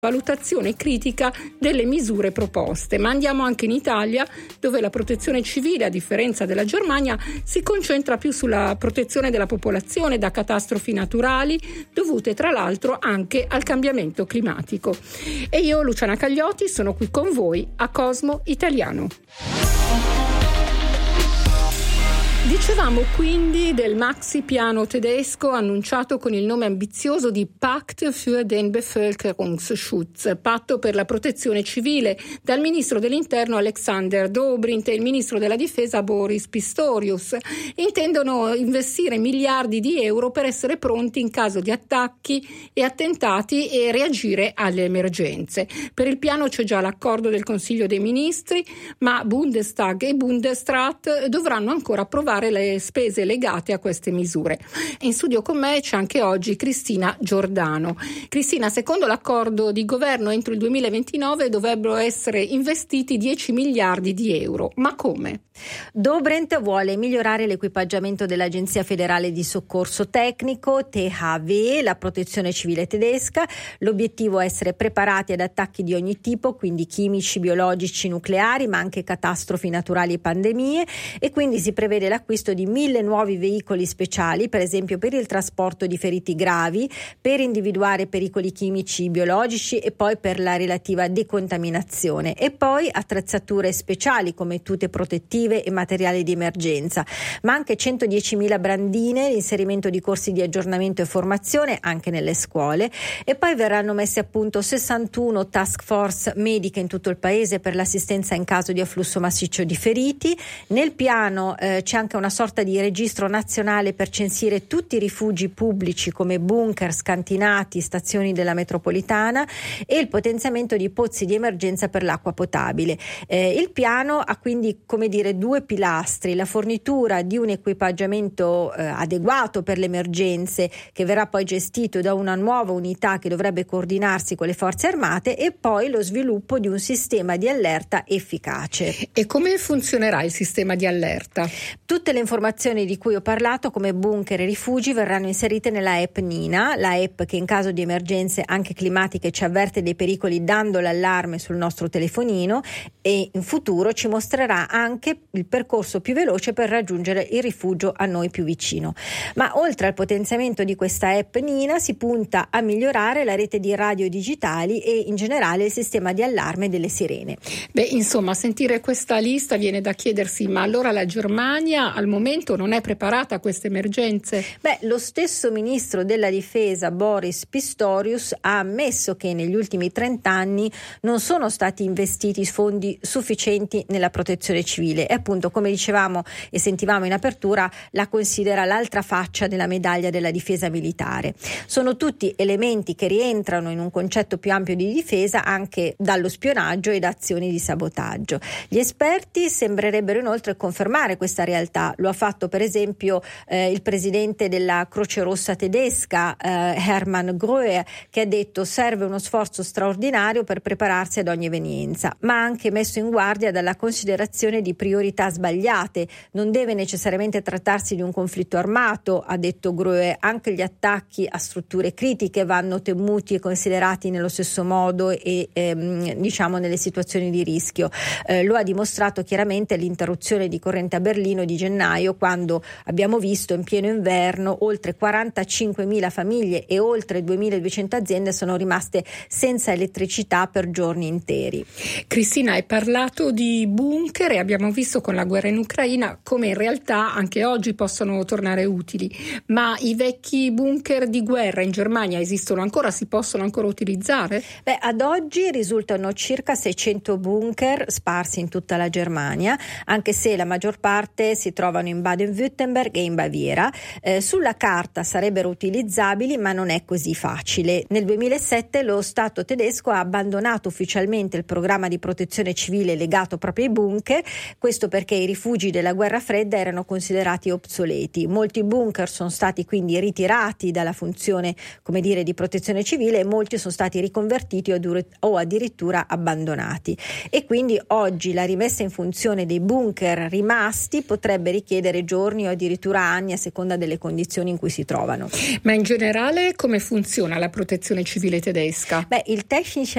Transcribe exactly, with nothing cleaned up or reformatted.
valutazione critica delle misure proposte. Ma andiamo anche in Italia, dove la protezione civile, a differenza della Germania, si concentra più sulla protezione della popolazione da catastrofi naturali, dovute tra l'altro anche al cambiamento climatico. E io, Luciana Cagliotti, sono qui con voi a Cosmo Italiano. Dicevamo quindi del maxi piano tedesco annunciato con il nome ambizioso di Pakt für den Bevölkerungsschutz, patto per la protezione civile, dal ministro dell'interno Alexander Dobrindt e il ministro della difesa Boris Pistorius. Intendono investire miliardi di euro per essere pronti in caso di attacchi e attentati e reagire alle emergenze. Per il piano c'è già l'accordo del Consiglio dei Ministri, ma Bundestag e Bundesrat dovranno ancora approvare le spese legate a queste misure. In studio con me c'è anche oggi Cristina Giordano. Cristina, secondo l'accordo di governo entro il duemilaventinove dovrebbero essere investiti dieci miliardi di euro. Ma come? Dobrindt vuole migliorare l'equipaggiamento dell'Agenzia Federale di Soccorso Tecnico, T H W, la protezione civile tedesca. L'obiettivo è essere preparati ad attacchi di ogni tipo, quindi chimici, biologici, nucleari, ma anche catastrofi naturali e pandemie, e quindi si prevede l'acquisto di mille nuovi veicoli speciali, per esempio per il trasporto di feriti gravi, per individuare pericoli chimici, biologici e poi per la relativa decontaminazione, e poi attrezzature speciali come tute protettive e materiali di emergenza, ma anche centodiecimila brandine, l'inserimento di corsi di aggiornamento e formazione anche nelle scuole, e poi verranno messi a punto sessantuno task force mediche in tutto il paese per l'assistenza in caso di afflusso massiccio di feriti. Nel piano eh, c'è anche una sorta di registro nazionale per censire tutti i rifugi pubblici come bunker, scantinati, stazioni della metropolitana, e il potenziamento di pozzi di emergenza per l'acqua potabile. Eh, il piano ha quindi, come dire, due pilastri: la fornitura di un equipaggiamento eh, adeguato per le emergenze, che verrà poi gestito da una nuova unità che dovrebbe coordinarsi con le forze armate, e poi lo sviluppo di un sistema di allerta efficace. E come funzionerà il sistema di allerta? Tutte le informazioni di cui ho parlato, come bunker e rifugi, verranno inserite nella app Nina, la app che in caso di emergenze anche climatiche ci avverte dei pericoli dando l'allarme sul nostro telefonino, e in futuro ci mostrerà anche il percorso più veloce per raggiungere il rifugio a noi più vicino. Ma oltre al potenziamento di questa app Nina, si punta a migliorare la rete di radio digitali e in generale il sistema di allarme delle sirene. Beh, insomma, sentire questa lista viene da chiedersi: ma allora la Germania al momento non è preparata a queste emergenze? Beh, lo stesso ministro della difesa Boris Pistorius ha ammesso che negli ultimi trent'anni non sono stati investiti fondi sufficienti nella protezione civile, e appunto, come dicevamo e sentivamo in apertura, la considera l'altra faccia della medaglia della difesa militare. Sono tutti elementi che rientrano in un concetto più ampio di difesa, anche dallo spionaggio e da azioni di sabotaggio. Gli esperti sembrerebbero inoltre confermare questa realtà. Lo ha fatto per esempio eh, il presidente della Croce Rossa tedesca, eh, Hermann Gröhe, che ha detto: serve uno sforzo straordinario per prepararsi ad ogni evenienza, ma ha anche messo in guardia dalla considerazione di priorità sbagliate. Non deve necessariamente trattarsi di un conflitto armato, ha detto Gröhe, anche gli attacchi a strutture critiche vanno temuti e considerati nello stesso modo e ehm, diciamo nelle situazioni di rischio. Eh, lo ha dimostrato chiaramente l'interruzione di corrente a Berlino di gennaio, quando abbiamo visto in pieno inverno oltre quarantacinquemila famiglie e oltre duemiladuecento aziende sono rimaste senza elettricità per giorni interi. Cristina, hai parlato di bunker e abbiamo visto con la guerra in Ucraina come in realtà anche oggi possono tornare utili, ma i vecchi bunker di guerra in Germania esistono ancora? Si possono ancora utilizzare? Beh, ad oggi risultano circa seicento bunker sparsi in tutta la Germania, anche se la maggior parte si trovano in Baden-Württemberg e in Baviera. Eh, sulla carta sarebbero utilizzabili, ma non è così facile. Nel duemilasette lo Stato tedesco ha abbandonato ufficialmente il programma di protezione civile legato proprio ai bunker, questo perché i rifugi della guerra fredda erano considerati obsoleti. Molti bunker sono stati quindi ritirati dalla funzione, come dire, di protezione civile, e molti sono stati riconvertiti o addirittura abbandonati. E quindi oggi la rimessa in funzione dei bunker rimasti potrebbe richiedere giorni o addirittura anni a seconda delle condizioni in cui si trovano. Ma in generale come funziona la protezione civile tedesca? Beh, il Technische